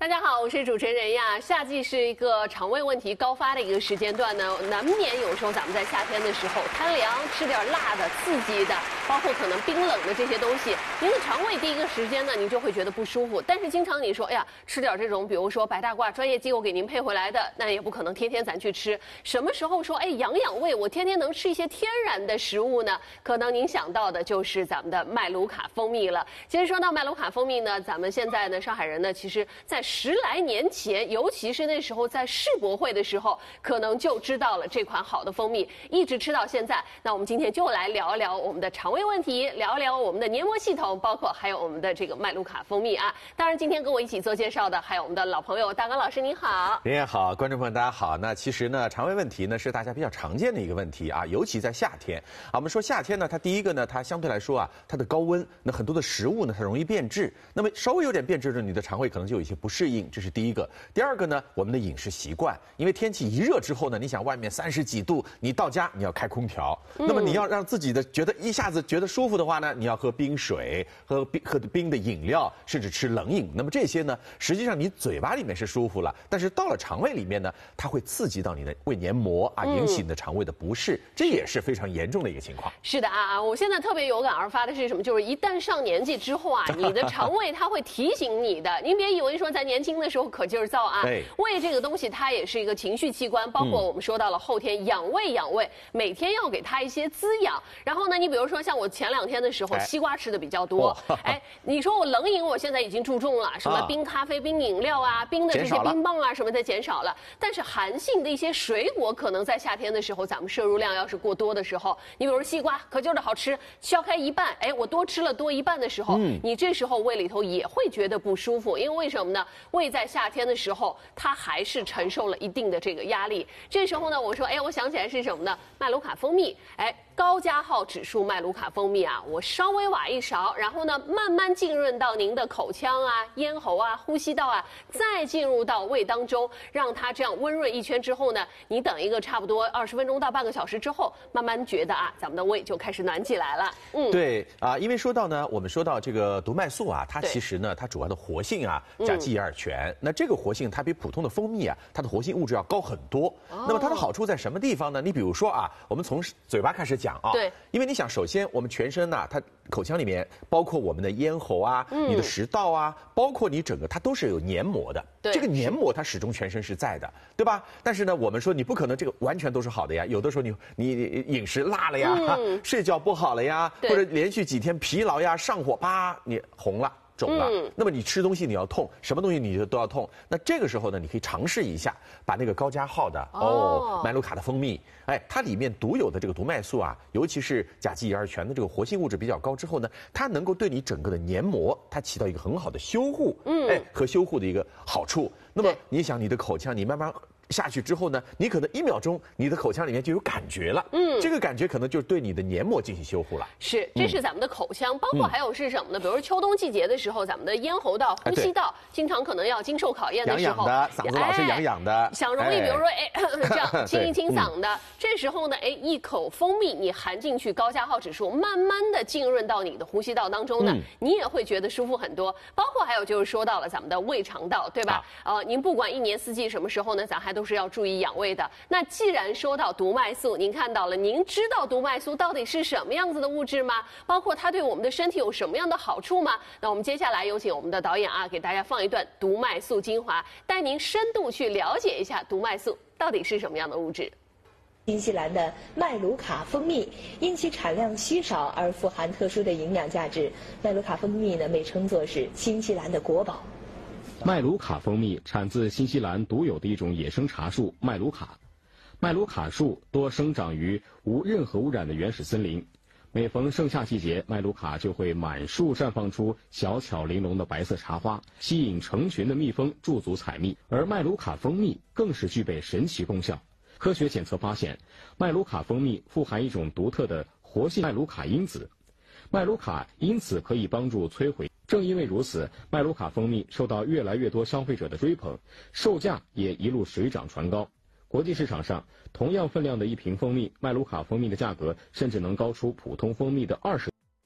大家好，我是主持人呀。夏季是一个肠胃问题高发的一个时间段呢，难免有时候咱们在夏天的时候贪凉，吃点辣的、刺激的，包括可能冰冷的这些东西，您的肠胃第一个时间呢，您就会觉得不舒服。但是经常你说，哎呀，吃点这种，比如说白大褂，专业机构给您配回来的，那也不可能天天咱去吃。什么时候说，哎，养胃，我天天能吃一些天然的食物呢？可能您想到的就是咱们的麦卢卡蜂蜜了。其实说到麦卢卡蜂蜜呢，咱们现在呢，上海人呢，其实在10来年前，尤其是那时候在世博会的时候，可能就知道了这款好的蜂蜜，一直吃到现在。那我们今天就来聊一聊我们的肠胃问题，聊一聊我们的黏膜系统，包括还有我们的这个麦卢卡蜂蜜啊。当然，今天跟我一起做介绍的还有我们的老朋友大刚老师，您好。 您也好，观众朋友大家好。那其实呢，肠胃问题呢是大家比较常见的一个问题啊，尤其在夏天啊。我们说夏天呢，它第一个呢，它相对来说啊，它的高温，那很多的食物呢，它容易变质。那么稍微有点变质呢，你的肠胃可能就有一些不适应，这是第一个。第二个呢，我们的饮食习惯，因为天气一热之后呢，你想外面30几度，你到家你要开空调，那么你要让自己的觉得一下子觉得舒服的话呢，你要喝冰水，喝冰的饮料，甚至吃冷饮。那么这些呢，实际上你嘴巴里面是舒服了，但是到了肠胃里面呢，它会刺激到你的胃黏膜啊，引起你的肠胃的不适，这也是非常严重的一个情况。 是的啊，我现在特别有感而发的是什么？就是一旦上年纪之后啊，你的肠胃它会提醒你的。您别以为说咱年轻的时候可劲儿造啊，胃这个东西它也是一个情绪器官，包括我们说到了后天养胃，每天要给它一些滋养。然后呢，你比如说像我前2天的时候，西瓜吃的比较多，你说我冷饮我现在已经注重了，什么冰咖啡、冰饮料啊，冰的这些冰棒啊什么的减少了。但是寒性的一些水果，可能在夏天的时候，咱们摄入量要是过多的时候，你比如说西瓜，可劲儿的好吃，削开一半，我多吃了多一半的时候，你这时候胃里头也会觉得不舒服，因为为什么呢？胃在夏天的时候，它还是承受了一定的这个压力。这时候呢，我说，我想起来是什么呢？麦卢卡蜂蜜，高加号指数麦卢卡蜂蜜啊，我稍微挖一勺，然后呢，慢慢浸润到您的口腔啊、咽喉啊、呼吸道啊，再进入到胃当中，让它这样温润一圈之后呢，你等一个差不多20分钟到半个小时之后，慢慢觉得啊，咱们的胃就开始暖起来了。 对啊，因为说到呢，我们说到这个毒麦素啊，它其实呢，它主要的活性啊，甲基乙二醛，那这个活性它比普通的蜂蜜啊，它的活性物质要高很多。那么它的好处在什么地方呢？你比如说啊，我们从嘴巴开始讲啊， 对， 因为你想，首先我们全身呐，它口腔里面包括我们的咽喉啊，你的食道啊，包括你整个它都是有黏膜的。这个黏膜它始终全身是在的，对吧？但是呢，我们说你不可能这个完全都是好的呀，有的时候你饮食辣了呀，睡觉不好了呀，或者连续几天疲劳呀，上火啪，你红了。肿了，那么你吃东西你要痛，什么东西你都要痛。那这个时候呢，你可以尝试一下，把那个高加号的麦卢卡的蜂蜜，它里面独有的这个毒麦素啊，尤其是甲基乙二醛的这个活性物质比较高之后呢，它能够对你整个的黏膜，它起到一个很好的修护，和修护的一个好处。那么你想，你的口腔，你慢慢下去之后呢，你可能1秒钟，你的口腔里面就有感觉了。这个感觉可能就对你的黏膜进行修护了。 是，这是咱们的口腔，包括还有是什么呢？比如说秋冬季节的时候，咱们的咽喉道、呼吸道，经常可能要经受考验的时候， 痒的，嗓子老是痒痒的， 想容易，比如说这样清一清嗓的，这时候呢，一口蜂蜜你含进去，高加号指数慢慢的浸润到你的呼吸道当中呢，你也会觉得舒服很多。包括还有就是说到了咱们的胃肠道，对吧？您不管1年4季什么时候呢，咱还都是要注意养胃的。那既然说到毒麦素，您看到了，您知道毒麦素到底是什么样子的物质吗？包括它对我们的身体有什么样的好处吗？那我们接下来有请我们的导演啊，给大家放一段毒麦素精华，带您深度去了解一下毒麦素到底是什么样的物质。 新西兰的麦卢卡蜂蜜因其产量稀少而富含特殊的营养价值，麦卢卡蜂蜜呢被称作是新西兰的国宝。 麦卢卡蜂蜜产自新西兰独有的一种野生茶树麦卢卡。麦卢卡树多生长于无任何污染的原始森林，每逢盛夏季节，麦卢卡就会满树绽放出小巧玲珑的白色茶花，吸引成群的蜜蜂驻足采蜜。而麦卢卡蜂蜜更是具备神奇功效。科学检测发现，麦卢卡蜂蜜富含一种独特的活性麦卢卡因子，麦卢卡因此可以帮助摧毁。正因为如此，麦卢卡蜂蜜受到越来越多消费者的追捧，售价也一路水涨船高。国际市场上，同样分量的一瓶蜂蜜，麦卢卡蜂蜜的价格甚至能高出普通蜂蜜的20。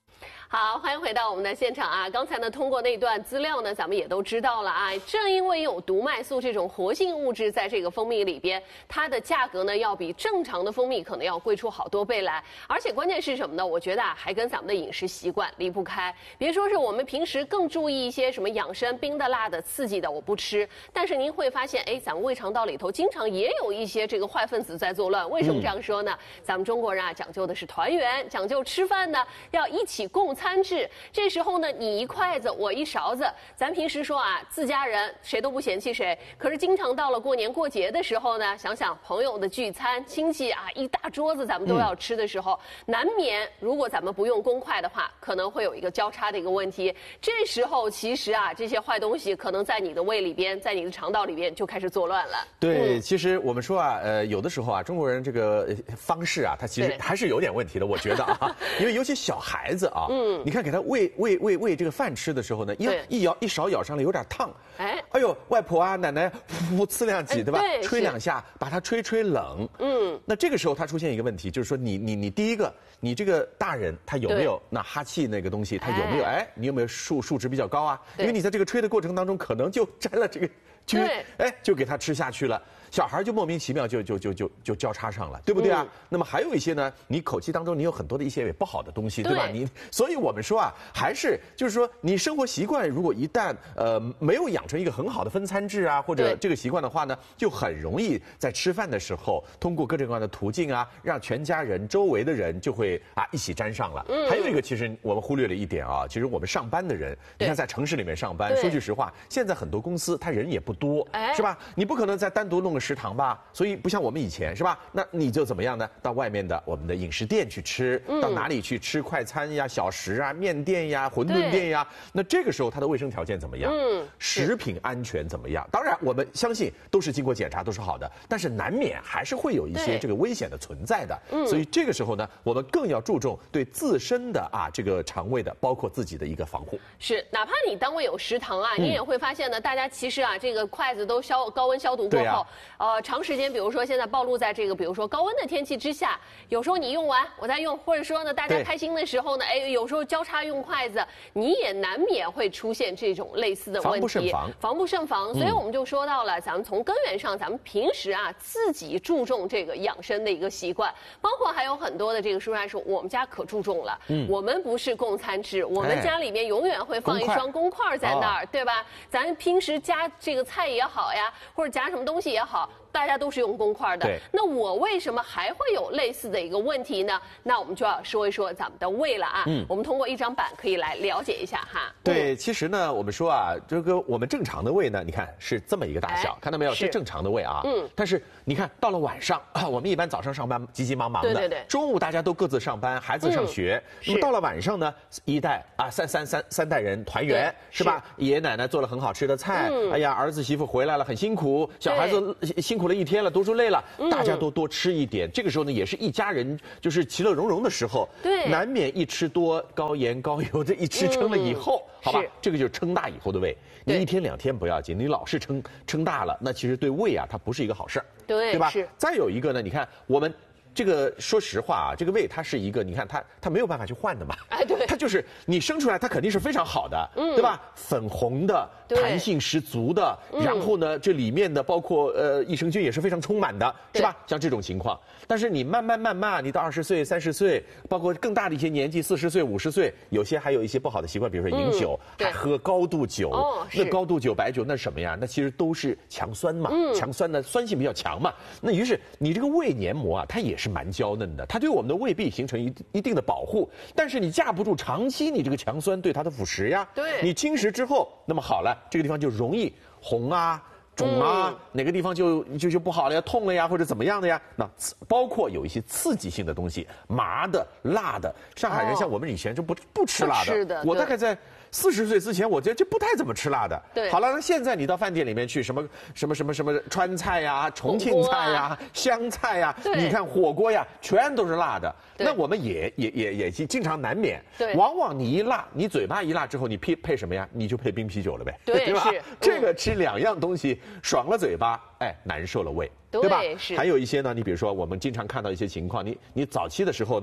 好，欢迎回到我们的现场啊！刚才呢，通过那段资料呢，咱们也都知道了啊。正因为有毒麦素这种活性物质在这个蜂蜜里边，它的价格呢要比正常的蜂蜜可能要贵出好多倍来。而且关键是什么呢？我觉得啊，还跟咱们的饮食习惯离不开。别说是我们平时更注意一些什么养生、冰的、辣的、刺激的，我不吃。但是您会发现，哎，咱们胃肠道里头经常也有一些这个坏分子在作乱。为什么这样说呢？咱们中国人啊，讲究的是团圆，讲究吃饭呢要一起共餐制，这时候呢，你一筷子我一勺子，咱平时说啊，自家人谁都不嫌弃谁，可是经常到了过年过节的时候呢，想想朋友的聚餐，亲戚啊一大桌子咱们都要吃的时候，难免如果咱们不用公筷的话，可能会有一个交叉的一个问题。这时候其实啊，这些坏东西可能在你的胃里边，在你的肠道里边就开始作乱了。 对，其实我们说啊，有的时候啊，中国人这个方式啊，它其实还是有点问题的，我觉得啊，因为尤其小孩子啊，你看给他喂这个饭吃的时候呢，一勺舀上来有点烫，哎呦，外婆啊奶奶噗呲两几，对吧？吹两下，把它吹冷。那这个时候它出现一个问题，就是说你第一个，你这个大人他有没有那哈气那个东西，他有没有你有没有数值比较高啊？因为你在这个吹的过程当中，可能就沾了这个菌，就给他吃下去了。小孩就莫名其妙就交叉上了，对不对啊？那么还有一些呢，你口气当中你有很多的一些不好的东西，对吧？所以我们说啊，还是就是说，你生活习惯如果一旦没有养成一个很好的分餐制啊，或者这个习惯的话呢，就很容易在吃饭的时候通过各种各样的途径啊，让全家人周围的人就会一起沾上了。还有一个，其实我们忽略了一点啊，其实我们上班的人，你看在城市里面上班，说句实话，现在很多公司他人也不多，是吧？你不可能再单独弄食堂吧，所以不像我们以前是吧？那你就怎么样呢？到外面的我们的饮食店去吃，到哪里去吃快餐呀、小食啊、面店呀、馄饨店呀？那这个时候它的卫生条件怎么样？食品安全怎么样？当然，我们相信都是经过检查，都是好的，但是难免还是会有一些这个危险的存在的。所以这个时候呢，我们更要注重对自身的这个肠胃的，包括自己的一个防护。 是，哪怕你单位有食堂啊，你也会发现呢，大家其实这个筷子都高温消毒过后，长时间，比如说现在暴露在这个，比如说高温的天气之下，有时候你用完我再用，或者说呢，大家开心的时候呢，有时候交叉用筷子，你也难免会出现这种类似的问题，防不胜防。所以我们就说到了，咱们从根源上，咱们平时自己注重这个养生的一个习惯，包括还有很多的这个书上说，我们家可注重了，我们不是共餐制，我们家里面永远会放一双公筷在那儿，对吧？咱平时夹这个菜也好呀，或者夹什么东西也好，大家都是用公筷的。那我为什么还会有类似的一个问题呢？那我们就要说一说咱们的胃了啊。我们通过一张板可以来了解一下哈。 对，其实呢，我们说这个我们正常的胃呢，你看是这么一个大小，看到没有？是正常的胃啊。但是你看到了晚上我们一般早上上班急急忙忙的， 对， 中午大家都各自上班，孩子上学。那么到了晚上呢，一代三代人团圆，是吧？爷爷奶奶做了很好吃的菜，哎呀，儿子媳妇回来了很辛苦，小孩子辛苦了一天了，读书累了，大家都多吃一点。这个时候呢，也是一家人就是其乐融融的时候，难免一吃多高盐高油，这一吃撑了以后，好吧，这个就是撑大以后的胃。你1天2天不要紧，你老是撑大了，那其实对胃它不是一个好事儿，对吧？再有一个呢，你看我们。这个说实话这个胃它是一个，你看它没有办法去换的嘛，对，它就是你生出来它肯定是非常好的，对吧？粉红的，弹性十足的，然后呢，这里面的包括益生菌也是非常充满的，是吧？像这种情况，但是你慢慢，你到20岁、30岁，包括更大的一些年纪，40岁、50岁，有些还有一些不好的习惯，比如说饮酒，还喝高度酒，那高度酒、白酒那什么呀？那其实都是强酸嘛，强酸的酸性比较强嘛，那于是你这个胃黏膜它也是蛮娇嫩的，它对我们的胃壁形成一定的保护，但是你架不住长期你这个强酸对它的腐蚀呀，你侵蚀之后，那么好了，这个地方就容易红肿哪个地方就不好了呀，痛了呀，或者怎么样的呀？那包括有一些刺激性的东西，麻的、辣的。上海人像我们以前就不吃辣的，我大概在40岁之前，我觉得这不太怎么吃辣的。对，好了，那现在你到饭店里面去，什么川菜呀、重庆菜呀、湘菜呀，你看火锅呀，全都是辣的。那我们也经常难免，往往你嘴巴一辣之后，你配什么呀？你就配冰啤酒了呗，对吧？这个吃2样东西，爽了嘴巴，难受了胃。对吧？还有一些呢，你比如说我们经常看到一些情况，你早期的时候呢，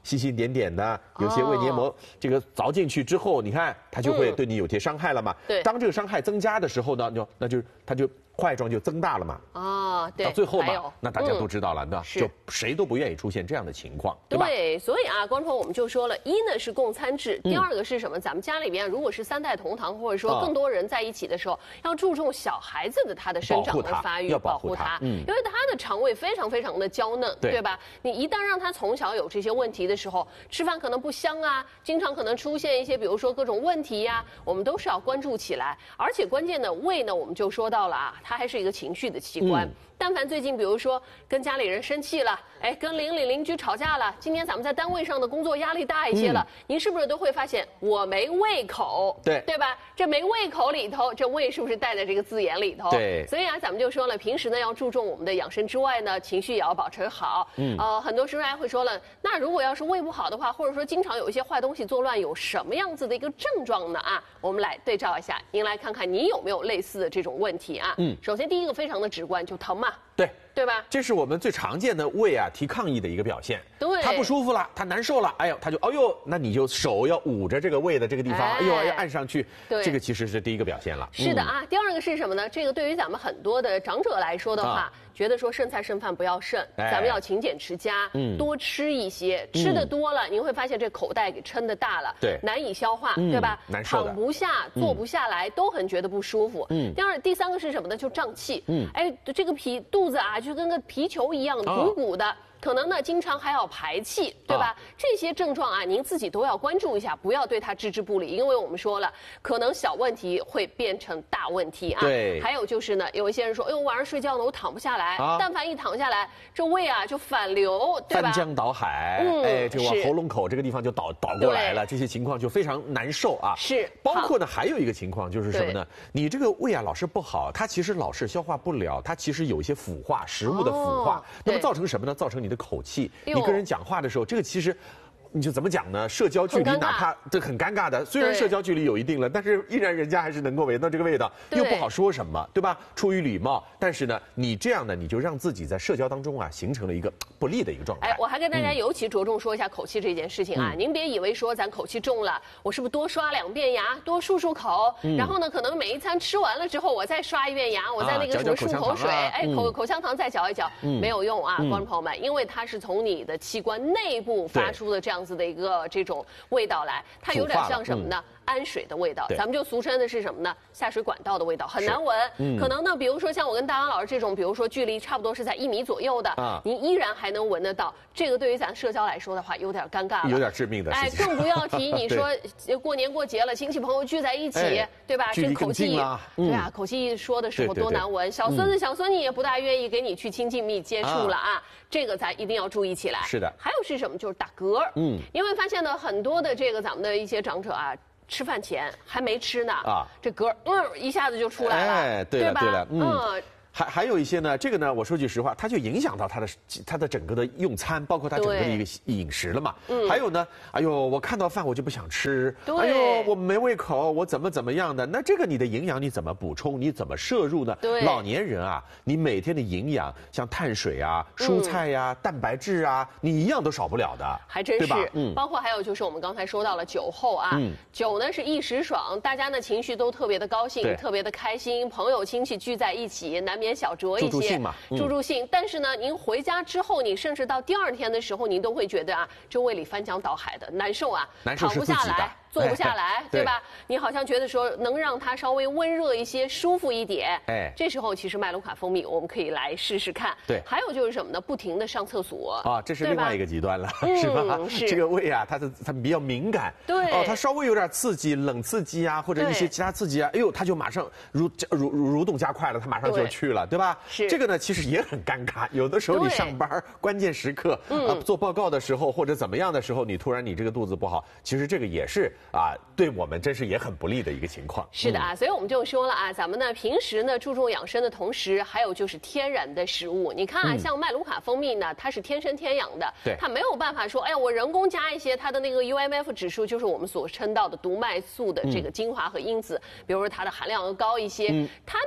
细细点点的，有些胃黏膜这个凿进去之后，你看它就会对你有些伤害了嘛。 对， 当这个伤害增加的时候呢，它就块状就增大了嘛。 啊，对。 到最后嘛，那大家都知道了，那就谁都不愿意出现这样的情况，对吧？ 对，所以啊，观众朋友我们就说了，一呢是共餐制，第二个是什么？咱们家里边如果是3代同堂，或者说更多人在一起的时候，要注重小孩子的他的生长和发育，保护他，因为他的肠胃非常非常的娇嫩，对吧？你一旦让他从小有这些问题的时候，吃饭可能不香啊，经常可能出现一些比如说各种问题呀，我们都是要关注起来。而且关键的胃呢，我们就说到了啊，它还是一个情绪的器官。但凡最近比如说跟家里人生气了，哎，跟邻居吵架了，今天咱们在单位上的工作压力大一些了，您是不是都会发现我没胃口？对吧？这没胃口里头，这胃是不是带在这个字眼里头？ 对。 所以啊，咱们就说了，平时呢要注重我们的养生之外呢，情绪也要保持好。很多时候还会说了，那如果要是胃不好的话，或者说经常有一些坏东西作乱，有什么样子的一个症状呢？啊，我们来对照一下，您来看看你有没有类似的这种问题啊？首先第一个非常的直观，就疼嘛。对吧？这是我们最常见的胃啊提抗议的一个表现。 对， 它不舒服了，它难受了，哎呦，那你就手要捂着这个胃的这个地方，哎呦要按上去。对，这个其实是第一个表现了。 是的啊，第二个是什么呢？这个对于咱们很多的长者来说的话，觉得说剩菜剩饭不要剩，咱们要勤俭持家，多吃一些，吃的多了，您会发现这口袋给撑得大了， 对， 难以消化，对吧？ 难受的， 躺不下，坐不下来，都很觉得不舒服。第三个是什么呢？就胀气。哎，这个肚子啊，就跟个皮球一样鼓鼓的。可能呢，经常还要排气，对吧？这些症状啊，您自己都要关注一下，不要对它置之不理，因为我们说了，可能小问题会变成大问题啊。 对。还有就是呢，有一些人说，哎呦，晚上睡觉呢，我躺不下来，但凡一躺下来，这胃啊就反流，对吧？ 翻江倒海，哎，这往喉咙口这个地方就倒过来了，这些情况就非常难受啊。 是。 包括呢，还有一个情况就是什么呢？你这个胃啊老是不好，它其实老是消化不了，它其实有一些腐化，食物的腐化，那么造成什么呢？造成你的口气，你跟人讲话的时候，这个其实。你就怎么讲呢？社交距离哪怕这很尴尬的，虽然社交距离有一定了，但是依然人家还是能够闻到这个味道，又不好说什么，对吧？出于礼貌，但是呢，你这样呢，你就让自己在社交当中啊，形成了一个不利的一个状态。 哎，我还跟大家尤其着重说一下口气这件事情啊，您别以为说咱口气重了，我是不是多刷2遍牙，多漱口，然后呢，可能每一餐吃完了之后，我再刷1遍牙，我再那个什么漱口水，哎，口香糖再嚼一嚼，没有用啊，观众朋友们，因为它是从你的器官内部发出的这样子的一个这种味道来，它有点像什么呢？氨水的味道，咱们就俗称的是什么呢？下水管道的味道，很难闻。可能呢，比如说像我跟大王老师这种，比如说距离差不多是在1米左右的，您依然还能闻得到。这个对于咱社交来说的话，有点尴尬了， 有点致命的事情。 哎，更不要提你说过年过节了，亲戚朋友聚在一起，对吧？这口气，对啊，口气说的时候多难闻。小孙子、小孙女也不大愿意给你去亲近密接触了啊。这个咱一定要注意起来。 是的。 还有是什么？就是打嗝。你会发现呢，很多的这个咱们的一些长者啊。吃饭前还没吃呢，这嗝一下子就出来了， 哎，对了，还有一些呢，这个呢，我说句实话，它就影响到它的整个的用餐，包括它整个的一个饮食了嘛。还有呢，哎呦，我看到饭我就不想吃，哎呦，我没胃口，我怎么样的？那这个你的营养你怎么补充？你怎么摄入呢？老年人啊，你每天的营养像碳水啊、蔬菜呀、蛋白质啊，你一样都少不了的， 还真是。包括还有就是我们刚才说到了酒后啊，酒呢是一时爽，大家呢情绪都特别的高兴，特别的开心，朋友亲戚聚在一起，难免小酌一些，助助兴。但是呢，您回家之后，你甚至到第2天的时候，您都会觉得啊，这胃里翻江倒海的，难受啊， 躺不下来。 坐不下来，对吧？你好像觉得说能让它稍微温热一些、舒服一点。哎，这时候其实麦卢卡蜂蜜我们可以来试试看。 对， 还有就是什么呢？不停的上厕所啊，这是另外一个极端了，是吧？ 是这个胃啊，它比较敏感。 对哦，它稍微有点刺激、冷刺激啊，或者一些其他刺激啊，哎呦，它就马上蠕动加快了，它马上就去了，对吧？ 是这个呢，其实也很尴尬。有的时候你上班关键时刻做报告的时候或者怎么样的时候，你突然这个肚子不好，其实这个也是啊，对我们真是也很不利的一个情况。 是的啊，所以我们就说了啊，咱们呢平时呢注重养生的同时，还有就是天然的食物。你看啊，像麦卢卡蜂蜜呢，它是天生天养的， 对， 它没有办法说，哎呀，我人工加一些它的那个 UMF 指数，就是我们所称到的毒麦素的这个精华和因子，比如说它的含量要高一些，它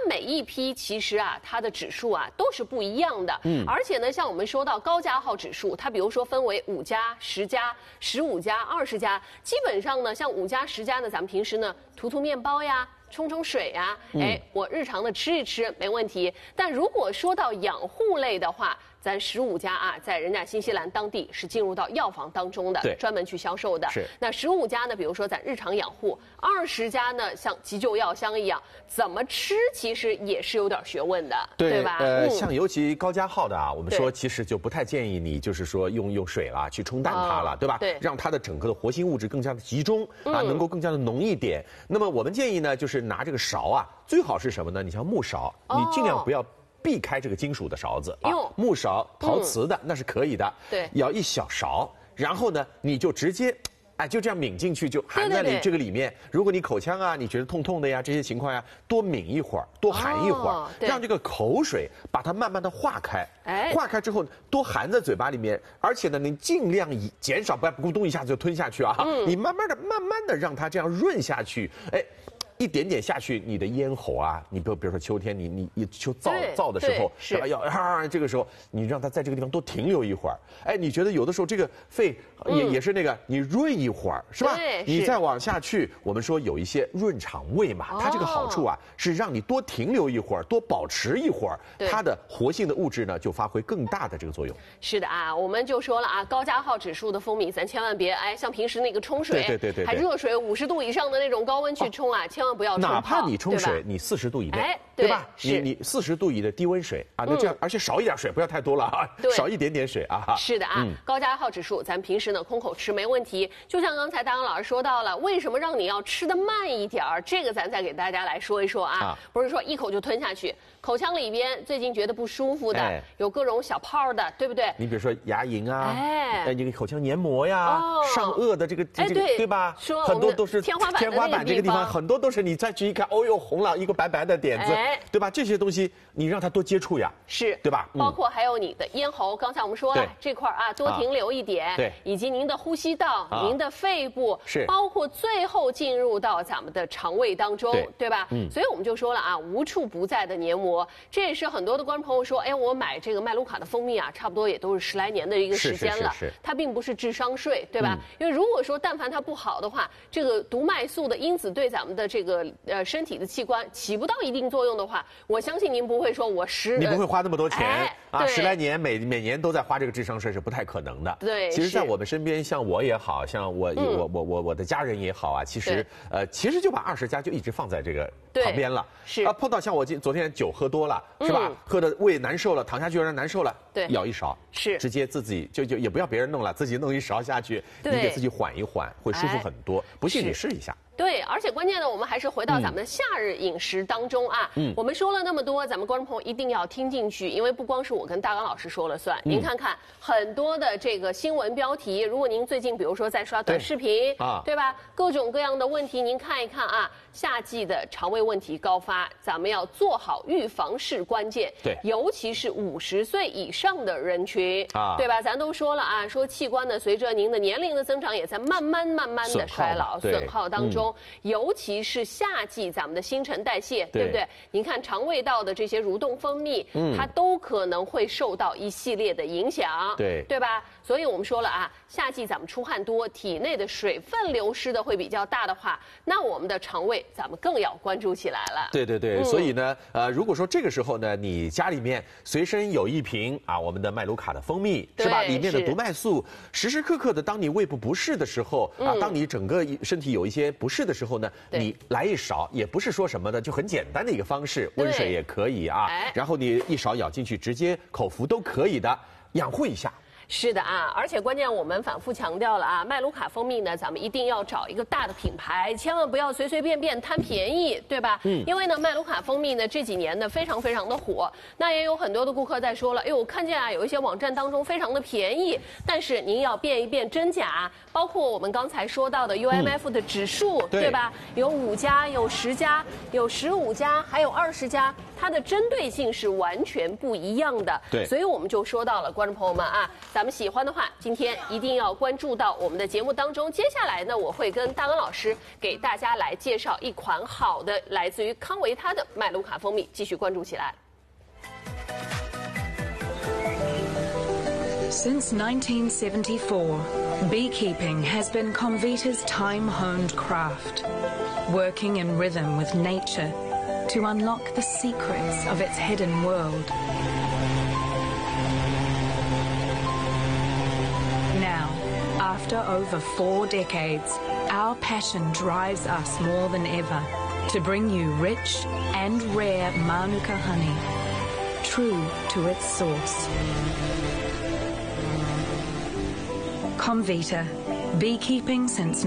每一批其实啊，它的指数啊都是不一样的。而且呢，像我们说到高加号指数，它比如说分为5加、10加、15加、20加，基本上呢，像5加、10加呢，咱们平时呢涂面包呀。冲水呀，我日常的吃一吃没问题。但如果说到养护类的话，咱15加啊，在人家新西兰当地是进入到药房当中的，专门去销售的。 是。 那15加呢，比如说咱日常养护，20加呢，像急救药箱一样，怎么吃其实也是有点学问的，对吧？ 像尤其高加号的啊，我们说其实就不太建议你就是说用水啦去冲淡它了，对吧？ 对。 让它的整个的活性物质更加的集中啊，能够更加的浓一点。那么我们建议呢，就是拿这个勺啊，最好是什么呢？你像木勺，你尽量不要避开这个金属的勺子啊，木勺、陶瓷的那是可以的， 对， 舀一小勺，然后呢，你就直接，就这样抿进去，就含在这个里面。如果你口腔啊，你觉得痛的呀，这些情况呀，多抿一会儿，多含一会儿，让这个口水把它慢慢的化开。化开之后，多含在嘴巴里面，而且呢，你尽量减少，不要咕咚一下子就吞下去啊，你慢慢的让它这样润下去，一点点下去，你的咽喉啊，你比如说秋天你秋燥的时候，是吧？这个时候你让它在这个地方多停留一会儿。你觉得有的时候这个肺也是那个你润一会儿，是吧？你再往下去，我们说有一些润肠胃嘛，它这个好处啊是让你多停留一会儿，多保持一会儿，它的活性的物质呢就发挥更大的这个作用。 是的啊，我们就说了啊，高加号指数的蜂蜜，咱千万别像平时那个冲水， 对， 还热水50度以上的那种高温去冲啊，千万不要冲泡。 哪怕你冲水，你40度以内，对吧？你40度以的低温水啊，那这样，而且少一点水，不要太多了啊，少一点点水啊。 是的啊，高加号指数，咱平时呢空口吃没问题。就像刚才大刚老师说到了，为什么让你要吃得慢一点儿？这个咱再给大家来说一说啊，不是说一口就吞下去。口腔里边最近觉得不舒服的，有各种小泡的，对不对？ 你比如说牙龈啊，这个口腔黏膜呀，上颚的这个对吧？ 说很多都是天花板这个地方，很多都是你再去一看，哦呦红了一个白白的点子，对吧？这些东西你让它多接触呀， 是， 对吧？ 包括还有你的咽喉，刚才我们说了这块啊，多停留一点， 对， 以及您的呼吸道、您的肺部， 是， 包括最后进入到咱们的肠胃当中，对吧？所以我们就说了啊，无处不在的黏膜，这也是很多的观众朋友说，我买这个麦卢卡的蜂蜜啊，差不多也都是10来年的一个时间了，它并不是智商税，对吧？因为如果说但凡它不好的话，这个毒麦素的因子对咱们的这个身体的器官起不到一定作用的话，我相信您不会说你不会花那么多钱啊，10来年每年都在花这个智商税是不太可能的。 对， 其实，在我们身边，像我也好像我的家人也好啊，其实就把20加就一直放在这个旁边了。 是啊，碰到像我昨天酒喝多了，是吧？喝的胃难受了，躺下去有点难受了， 对， 舀一勺， 是直接自己就也不要别人弄了，自己弄一勺下去，你给自己缓一缓，会舒服很多。不信你试一下。 对，而且关键呢，我们还是回到咱们的夏日饮食当中啊。我们说了那么多，咱们观众朋友一定要听进去，因为不光是我跟大刚老师说了算。您看看很多的这个新闻标题，如果您最近比如说在刷短视频，对吧？各种各样的问题，您看一看啊。夏季的肠胃问题高发，咱们要做好预防是关键。 对， 尤其是50岁以上的人群对吧？咱都说了啊，说器官呢，随着您的年龄的增长，也在慢慢的衰老、损耗当中。尤其是夏季，咱们的新陈代谢，对不对？您看肠胃道的这些蠕动分泌，它都可能会受到一系列的影响，对吧？所以我们说了啊，夏季咱们出汗多，体内的水分流失的会比较大的话，那我们的肠胃咱们更要关注起来了。 对，所以呢，如果说这个时候呢，你家里面随身有一瓶我们的麦卢卡的蜂蜜，是吧？里面的毒麦素，时时刻刻的，当你胃部不适的时候当你整个身体有一些不适的时候呢，你来一勺，也不是说什么的，就很简单的一个方式，温水也可以然后你一勺舀进去，直接口服都可以的，养护一下。 是的啊，而且关键我们反复强调了啊，麦卢卡蜂蜜呢，咱们一定要找一个大的品牌，千万不要随随便便贪便宜，对吧？因为呢，麦卢卡蜂蜜呢这几年呢非常的火，那也有很多的顾客在说了，我看见有一些网站当中非常的便宜，但是您要辨一辨真假，包括我们刚才说到的 UMF 的指数，对吧？有5加，有10加，有15加，还有20加， 它的针对性是完全不一样的。 对， 所以我们就说到了，观众朋友们啊，咱们喜欢的话，今天一定要关注到我们的节目当中。接下来呢，我会跟大文老师给大家来介绍一款好的来自于康维他的麦卢卡蜂蜜，继续关注起来。 Since 1974, beekeeping has been Comvita's time-honed craft, working in rhythm with nature to unlock the secrets of its hidden world. Now, after over 4 decades, our passion drives us more than ever to bring you rich and rare Manuka honey, true to its source. Comvita, beekeeping since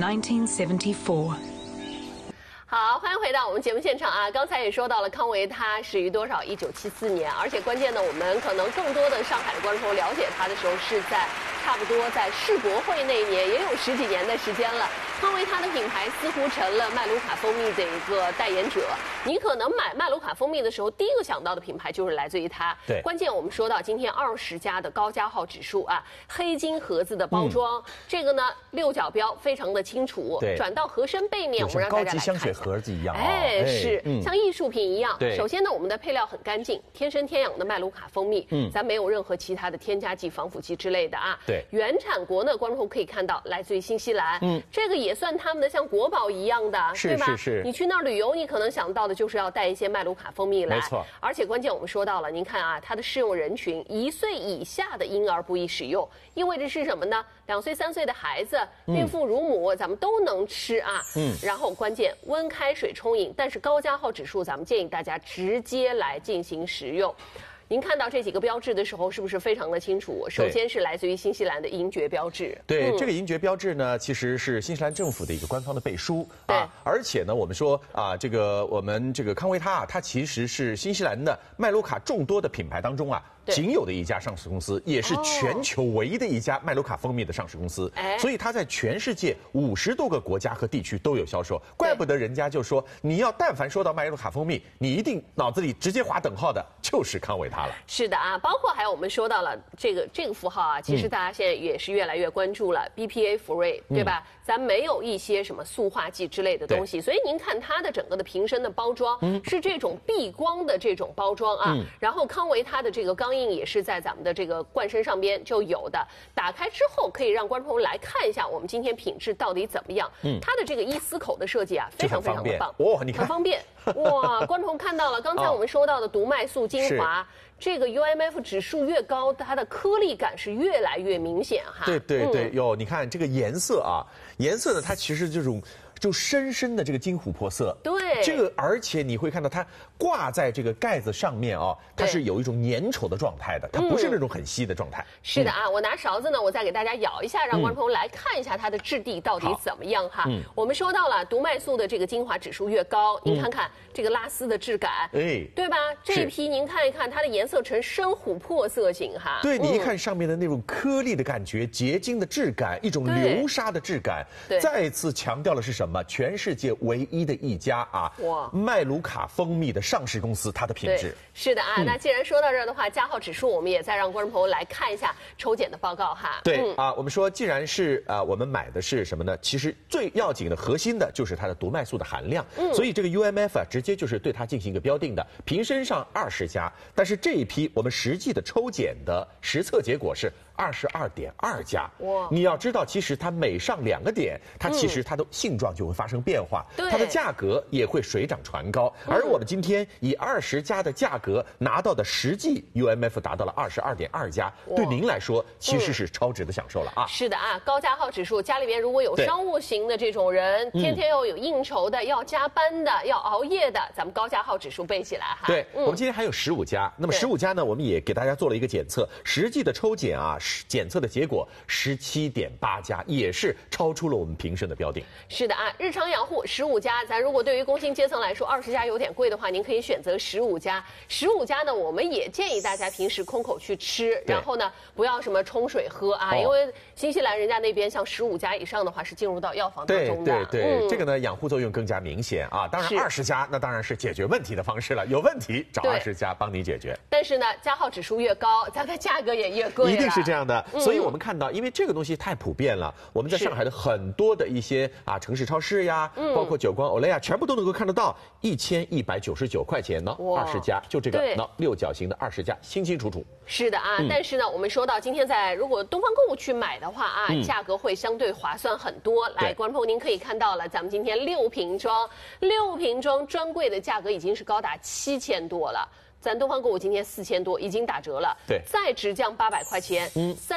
1974. 好，欢迎回到我们节目现场啊！刚才也说到了康维他始于多少？1974年，而且关键呢，我们可能更多的上海的观众了解它的时候是在差不多在世博会那一年，也有10几年的时间了。康维他的品牌似乎成了麦卢卡蜂蜜的一个代言者。你可能买麦卢卡蜂蜜的时候，第一个想到的品牌就是来自于它。 对， 关键我们说到今天20家的高加号指数啊，黑金盒子的包装，这个呢6角标非常的清楚。 对， 转到盒身背面，我们让大家来看一下。 高级香水盒子一样。 哎，是像艺术品一样。 对， 首先呢，我们的配料很干净，天生天养的麦卢卡蜂蜜，咱没有任何其他的添加剂、防腐剂之类的啊。 对， 原产国呢，观众可以看到来自于新西兰，这个也算他们的像国宝一样的，对吧？ 是。 你去那儿旅游，你可能想到的就是要带一些麦卢卡蜂蜜来， 没错。 而且关键我们说到了，您看啊，它的适用人群1岁以下的婴儿不宜使用，意味着是什么呢？2岁、3岁的孩子、孕妇、乳母，咱们都能吃啊。然后关键温开水冲饮，但是高加号指数，咱们建议大家直接来进行食用。您看到这几个标志的时候，是不是非常的清楚？首先是来自于新西兰的银爵标志。 对，这个银爵标志呢，其实是新西兰政府的一个官方的背书啊。而且呢，我们说啊，我们这个康维他啊，它其实是新西兰的麦卢卡众多的品牌当中啊，仅有的一家上市公司，也是全球唯一的一家麦卢卡蜂蜜的上市公司。所以它在全世界50多个国家和地区都有销售。怪不得人家就说，你要但凡说到麦卢卡蜂蜜，你一定脑子里直接划等号的就是康维他了。 是的啊，包括还有我们说到了这个符号啊，其实大家现在也是越来越关注了 BPA free， 对吧？咱没有一些什么塑化剂之类的东西，所以您看它的整个的瓶身的包装是这种避光的这种包装啊。然后康维他的这个钢印也是在咱们的这个罐身上边就有的，打开之后可以让观众来看一下我们今天品质到底怎么样。它的这个一丝口的设计啊，非常非常的棒哦，你看很方便哇！观众看到了，刚才我们说到的毒麦素精华。这个 UMF 指数越高，它的颗粒感是越来越明显哈。 对，哟，你看这个颜色啊，颜色呢，它其实这种就深深的这个金琥珀色。 对， 这个而且你会看到它挂在这个盖子上面啊，它是有一种粘稠的状态的，它不是那种很稀的状态。 是的啊，我拿勺子呢，我再给大家舀一下，让观众来看一下它的质地到底怎么样哈。我们说到了毒麦素的这个精华指数越高，您看看这个拉丝的质感，对吧？这一批您看一看，它的颜色呈深琥珀色型哈。 对，你一看上面的那种颗粒的感觉，结晶的质感，一种流沙的质感。再次强调的是什么？全世界唯一的一家啊，麦卢卡蜂蜜的上市公司，它的品质。 是的啊，那既然说到这儿的话，加号指数我们也再让观众朋友来看一下抽检的报告哈。 对啊，我们说既然是我们买的是什么呢？其实最要紧的核心的就是它的毒麦素的含量。所以这个 UMF 啊，直接就是对它进行一个标定的。瓶身上20家，但是这一批我们实际的抽检的实测结果是22.2家。哇！你要知道，其实它每上2个点，它其实它的性状就会发生变化，它的价格也会水涨船高。而我们今天以20家的价格拿到的实际 UMF 达到了22.2家，对您来说其实是超值的享受了啊！ 是的啊，高加号指数，家里边如果有商务型的这种人，天天要有应酬的，要加班的，要熬夜的，咱们高加号指数背起来哈。 对，我们今天还有15家，那么15家呢，我们也给大家做了一个检测，实际的抽检啊检测的结果17.8家，也是超出了我们评审的标定。 是的啊，日常养护15家，咱如果对于工薪阶层来说，20家有点贵的话，您可以选择15家。15家呢，我们也建议大家平时空口去吃，然后呢，不要什么冲水喝啊，因为新西兰人家那边像15家以上的话是进入到药房当中的。 对，这个呢养护作用更加明显啊。当然20家那当然是解决问题的方式了，有问题找20家帮你解决。 但是呢，加号指数越高，咱的价格也越贵。 一定是这样的。所以我们看到，因为这个东西太普遍了，我们在上海的很多的一些城市超市呀，包括久光、Olay 啊，全部都能够看得到，1199块钱呢，20家，就这个六角形的20家，清清楚楚。 是的啊，但是呢，我们说到今天如果东方购物去买的话啊，价格会相对划算很多。来，观众朋友您可以看到了，咱们今天6瓶装专柜的价格已经是高达7000多了。咱东方购物今天4000多，已经打折了， 对， 再直降800块钱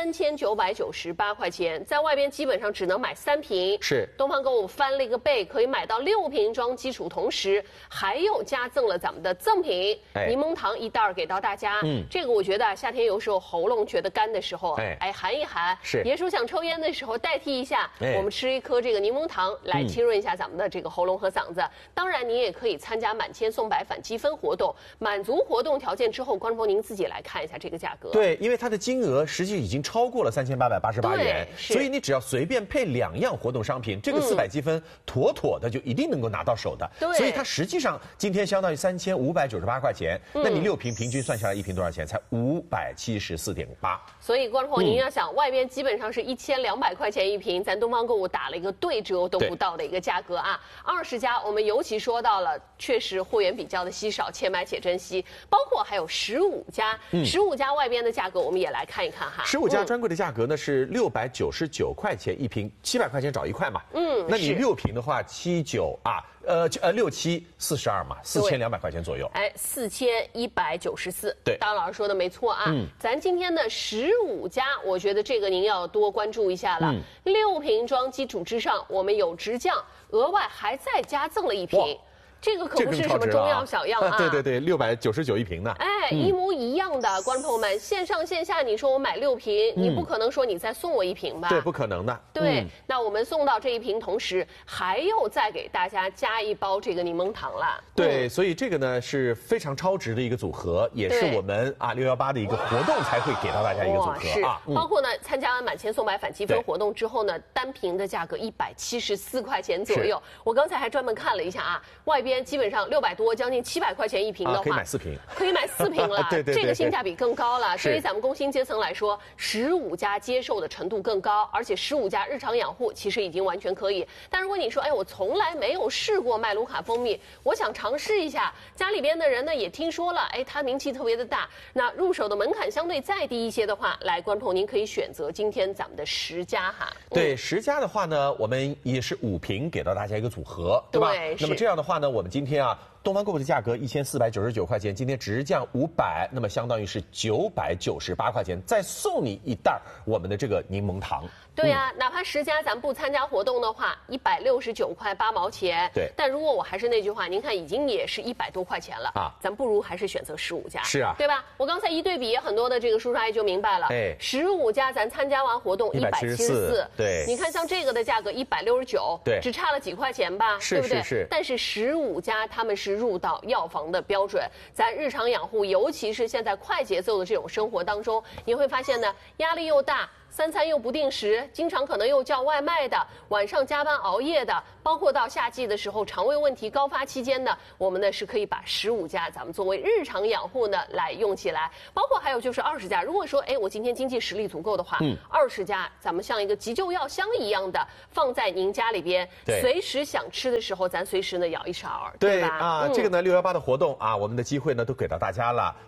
，3998块钱，在外边基本上只能买3瓶。 是， 东方购物翻了一个倍，可以买到6瓶装基础，同时还有加赠了咱们的赠品，柠檬糖1袋给到大家。这个我觉得夏天有时候喉咙觉得干的时候，含一含， 是， 别说想抽烟的时候代替一下，我们吃一颗这个柠檬糖来清润一下咱们的这个喉咙和嗓子。当然，你也可以参加满千送百返积分活动，满足活动条件之后，观众朋友您自己来看一下这个价格。 对，因为它的金额实际已经超过了3888元，所以你只要随便配2样活动商品，这个400积分妥妥的就一定能够拿到手的。 对， 所以它实际上今天相当于3598块钱，那你6瓶平均算下来1瓶多少钱？才574.8。 所以观众朋友您要想，外边基本上是1200块钱1瓶，咱东方购物打了一个对折都不到的一个价格啊。20家我们尤其说到了，确实货源比较的稀少，且买且珍惜。包括还有15家，15家外边的价格我们也来看一看哈。 15家专柜的价格呢是699块钱1瓶，700块钱找1块嘛。那你6瓶的话79啊，6742嘛，4200块钱左右。 4194。 对， 大老师说的没错啊。咱今天的15家，我觉得这个您要多关注一下了。6瓶装基础之上，我们有直降，额外还再加赠了1瓶。这个可不是什么中药小样啊！ 对，6991瓶呢。 一模一样的，观众朋友们，线上线下，你说我买6瓶，你不可能说你再送我1瓶吧？ 对，不可能的。 对，那我们送到这1瓶，同时还有再给大家加1包这个柠檬糖了。 对，所以这个呢是非常超值的一个组合，也是我们618的一个活动才会给到大家一个组合啊。 包括呢，参加完满千送百返积分活动之后呢，单瓶的价格174块钱左右。我刚才还专门看了一下啊，外边基本上600多，将近700块钱1瓶的话， 可以买4瓶， 可以买4瓶了。 对， 这个性价比更高了。对于咱们工薪阶层来说，15家接受的程度更高，而且15家日常养护其实已经完全可以。但如果你说，我从来没有试过麦卢卡蜂蜜，我想尝试一下，家里边的人呢也听说了，它名气特别的大，那入手的门槛相对再低一些的话，来，观众朋友您可以选择今天咱们的10家哈。 对，10家的话呢，我们也是5瓶给到大家一个组合，对吧？那么这样的话呢，我们今天东方购物的价格1499块钱，今天直降500，那么相当于是998块钱，再送你1袋我们的这个柠檬糖。 对呀，哪怕10家咱不参加活动的话，169块8毛钱。 对， 但如果我还是那句话，您看已经也是100多块钱了啊，咱不如还是选择15家。 是啊， 对吧？我刚才一对比，很多的这个叔叔阿姨就明白了。15家咱参加完活动174， 对， 你看像这个的价格169， 对， 只差了几块钱吧，对不对？ 是。 但是15家他们是入到药房的标准，咱日常养护，尤其是现在快节奏的这种生活当中，你会发现呢，压力又大。3餐又不定时，经常可能又叫外卖的，晚上加班熬夜的，包括到夏季的时候肠胃问题高发期间呢，我们呢是可以把15家咱们作为日常养护呢来用起来，包括还有就是20家。如果说我今天经济实力足够的话，20家咱们像一个急救药箱一样的放在您家里边，随时想吃的时候咱随时呢舀一勺，对吧？ 这个呢618的活动我们的机会呢都给到大家了。